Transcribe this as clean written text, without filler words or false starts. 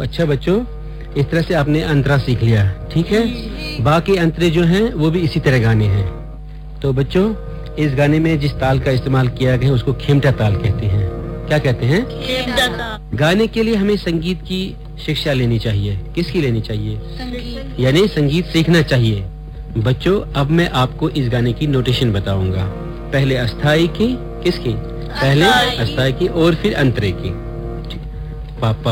अच्छा बच्चों, इस तरह से आपने अंतरा सीख लिया, ठीक है। बाकी अंतरे जो हैं वो भी इसी तरह गाने हैं। तो बच्चों, इस गाने में जिस ताल का इस्तेमाल किया गया है उसको खेमटा ताल कहते हैं। क्या कहते हैं? खेमटा ताल। गाने के लिए हमें संगीत की शिक्षा लेनी चाहिए। किसकी लेनी चाहिए? संगीत। यानी संगीत सीखना चाहिए। बच्चों, अब मैं आपको इस गाने की नोटेशन बताऊंगा। पहले अस्थाई की, किसकी? पहले अस्थाई की और फिर अंतरे की। पापा